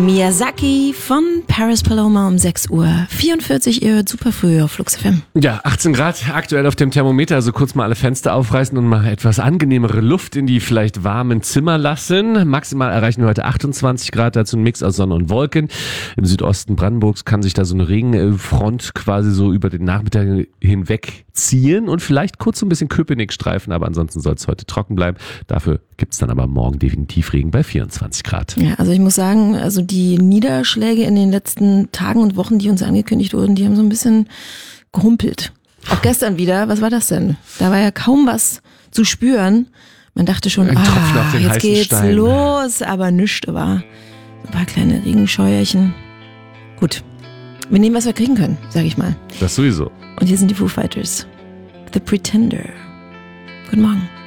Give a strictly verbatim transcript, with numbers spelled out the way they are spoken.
Miyazaki von Paris Paloma um sechs Uhr vierundvierzig. Ihr hört super früh auf Flux F M. Ja, achtzehn Grad aktuell auf dem Thermometer, also kurz mal alle Fenster aufreißen und mal etwas angenehmere Luft in die vielleicht warmen Zimmer lassen. Maximal erreichen wir heute achtundzwanzig Grad, dazu ein Mix aus Sonne und Wolken. Im Südosten Brandenburgs kann sich da so eine Regenfront quasi so über den Nachmittag hinweg ziehen und vielleicht kurz so ein bisschen Köpenick streifen, aber ansonsten soll es heute trocken bleiben. Dafür gibt es dann aber morgen definitiv Regen bei vierundzwanzig Grad. Ja, also ich muss sagen, also die Niederschläge in den letzten Tagen und Wochen, die uns angekündigt wurden, die haben so ein bisschen gehumpelt. Auch gestern wieder, was war das denn? Da war ja kaum was zu spüren. Man dachte schon, Ein Tropfen auf ah, den jetzt heißen geht's Stein. los, aber nichts war. Ein paar kleine Regenscheuerchen. Gut, wir nehmen, was wir kriegen können, sag ich mal. Das sowieso. Und hier sind die Foo Fighters. The Pretender. Guten Morgen.